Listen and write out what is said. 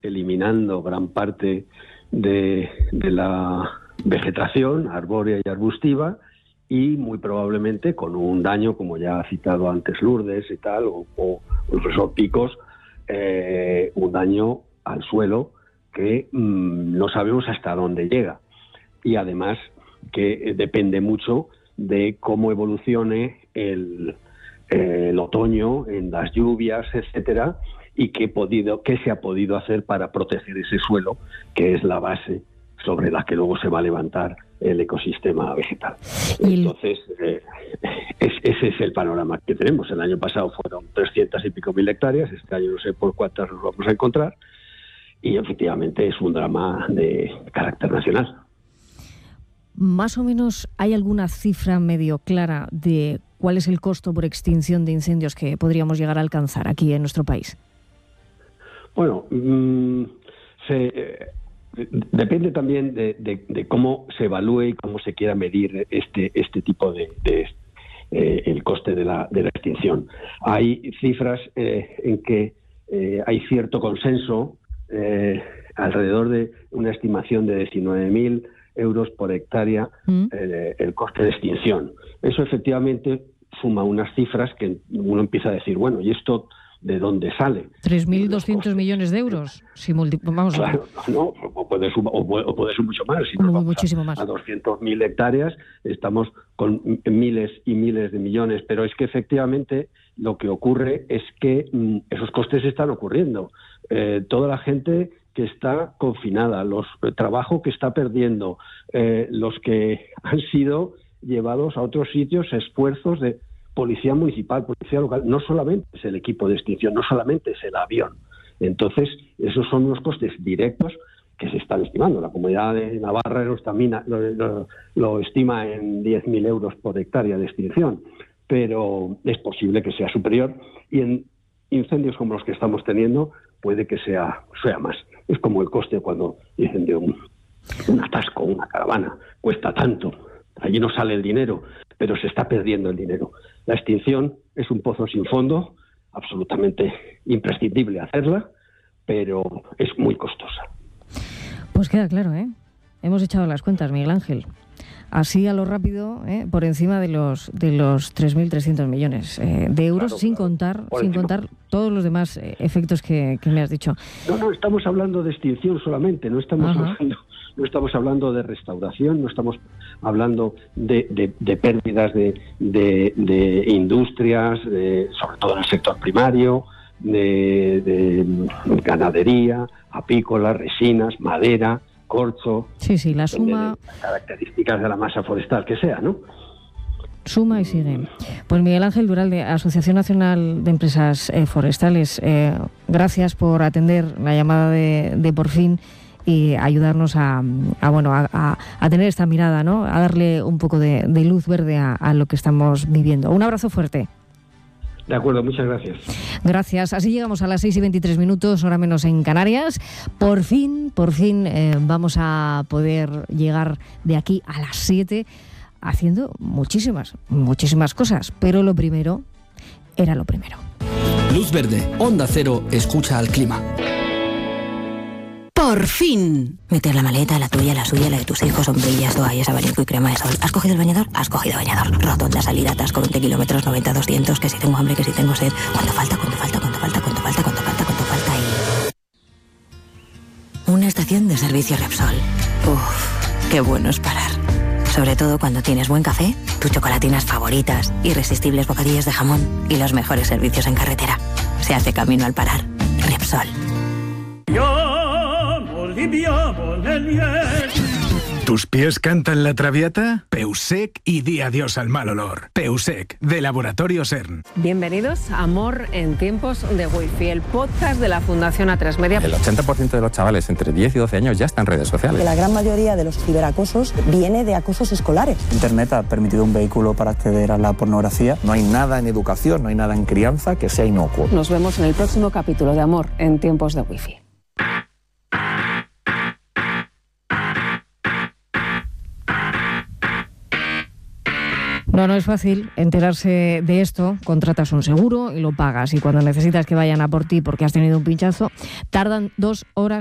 eliminando gran parte de la vegetación arbórea y arbustiva, y muy probablemente con un daño, como ya ha citado antes Lourdes y tal, o el profesor Picos, un daño al suelo que no sabemos hasta dónde llega. Y además que depende mucho de cómo evolucione el otoño en las lluvias, etcétera, y qué se ha podido hacer para proteger ese suelo, que es la base sobre la que luego se va a levantar el ecosistema vegetal. Entonces, ese es el panorama que tenemos. El año pasado fueron 300 y pico mil hectáreas, este año no sé por cuántas nos vamos a encontrar, y efectivamente es un drama de carácter nacional. Más o menos, ¿hay alguna cifra medio clara de cuál es el costo por extinción de incendios que podríamos llegar a alcanzar aquí en nuestro país? Bueno, depende también de cómo se evalúe y cómo se quiera medir este tipo de el coste de la extinción. Hay cifras en que hay cierto consenso, alrededor de una estimación de 19.000 euros por hectárea el coste de extinción. Eso efectivamente suma unas cifras que uno empieza a decir, bueno, ¿y esto de dónde sale? 3.200 millones de euros. Si vamos claro, no, o puede ser mucho más. Si nos vamos muchísimo más. A 200.000 hectáreas, estamos con miles y miles de millones, pero es que efectivamente lo que ocurre es que esos costes están ocurriendo. Toda la gente que está confinada, los trabajo que está perdiendo, los que han sido llevados a otros sitios, esfuerzos de policía municipal, policía local, no solamente es el equipo de extinción, no solamente es el avión. Entonces, esos son unos costes directos que se están estimando. La Comunidad de Navarra lo estima en 10.000 euros por hectárea de extinción, pero es posible que sea superior, y en incendios como los que estamos teniendo puede que sea más. Es como el coste cuando dicen de un atasco, una caravana, cuesta tanto, allí no sale el dinero, pero se está perdiendo el dinero. La extinción es un pozo sin fondo, absolutamente imprescindible hacerla, pero es muy costosa. Pues queda claro, ¿eh? Hemos echado las cuentas, Miguel Ángel. Así a lo rápido, por encima de los 3.300 millones de euros, claro, sin contar todos los demás efectos que me has dicho. No estamos hablando de extinción solamente, no estamos hablando de restauración, no estamos hablando de pérdidas de industrias, sobre todo en el sector primario, de ganadería, apícola, resinas, madera, corcho. Sí, la suma. De las características de la masa forestal que sea, ¿no? Suma y sigue. Pues Miguel Ángel Duralde, Asociación Nacional de Empresas Forestales, gracias por atender la llamada de Por Fin y ayudarnos a tener esta mirada, ¿no? A darle un poco de luz verde a lo que estamos viviendo. Un abrazo fuerte. De acuerdo, muchas gracias. Gracias. Así llegamos a las 6:23, hora menos en Canarias. Por fin, vamos a poder llegar de aquí a las 7 haciendo muchísimas cosas. Pero lo primero era lo primero. Luz Verde, Onda Cero, escucha al clima. ¡Por fin! Meter la maleta, la tuya, la suya, la de tus hijos, sombrillas, toallas, abanico y crema de sol. ¿Has cogido el bañador? Has cogido bañador. Rotonda, salida, atasco, 20 kilómetros, 90, 200, que si tengo hambre, que si tengo sed. ¿Cuánto falta y...? Una estación de servicio Repsol. Uff, qué bueno es parar. Sobre todo cuando tienes buen café, tus chocolatinas favoritas, irresistibles bocadillos de jamón y los mejores servicios en carretera. Se hace camino al parar. Repsol. ¿Tus pies cantan la traviata? Peusec y di adiós al mal olor. Peusec, de Laboratorio CERN. Bienvenidos a Amor en tiempos de Wi-Fi, el podcast de la Fundación A3 Media. El 80% de los chavales entre 10 y 12 años ya están en redes sociales. Que la gran mayoría de los ciberacosos viene de acosos escolares. Internet ha permitido un vehículo para acceder a la pornografía. No hay nada en educación, no hay nada en crianza que sea inocuo. Nos vemos en el próximo capítulo de Amor en tiempos de Wi-Fi. No es fácil enterarse de esto. Contratas un seguro y lo pagas. Y cuando necesitas que vayan a por ti porque has tenido un pinchazo, tardan 2 horas